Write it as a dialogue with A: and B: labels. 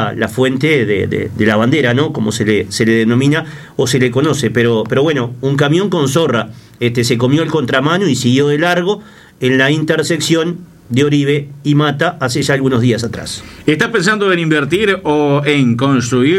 A: la fuente de la bandera, ¿no? Como se le denomina o se le conoce. Pero bueno, un camión con sorra se comió el contramano y siguió de largo en la intersección de Oribe y Mata hace ya algunos días atrás.
B: ¿Estás pensando en invertir o en construir